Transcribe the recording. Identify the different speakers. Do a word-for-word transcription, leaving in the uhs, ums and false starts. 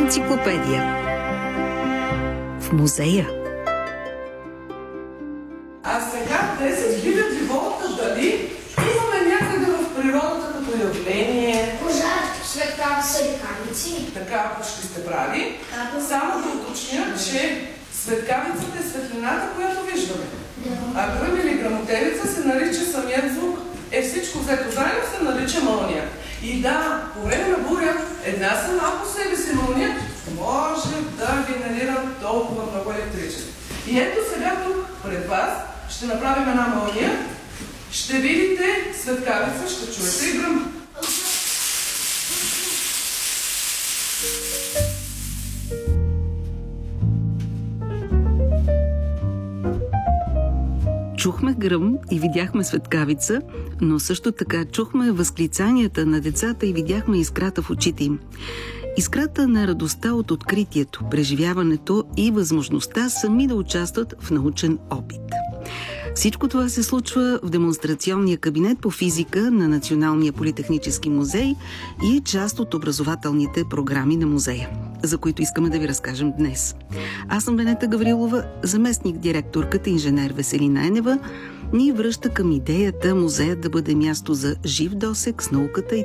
Speaker 1: Енциклопедия в музея.
Speaker 2: А сега десет хиляди волта дали имаме някъде в природата като явление?
Speaker 3: Пожар, светкавица и камици.
Speaker 2: Така почти сте прави. Само да уточня, че светкавицата е светлината, която виждаме. А гръм или грамотевица се нарича самият звук. Е, всичко взето заедно се нарича мълния. И да, по време на буря, една сама по себе си мълния може да генерира толкова много електричество. И ето сега тук пред вас ще направим една мълния. Ще видите светкавица, ще чуете и гръм.
Speaker 1: Чухме гръм и видяхме светкавица, но също така чухме възклицанията на децата и видяхме искрата в очите им. Искрата на радостта от откритието, преживяването и възможността сами да участват в научен опит. Всичко това се случва в демонстрационния кабинет по физика на Националния политехнически музей и е част от образователните програми на музея, за които искаме да ви разкажем днес. Аз съм Венета Гаврилова, заместник-директорката инженер Веселина Енева ни връща към идеята музеят да бъде място за жив досег с науката и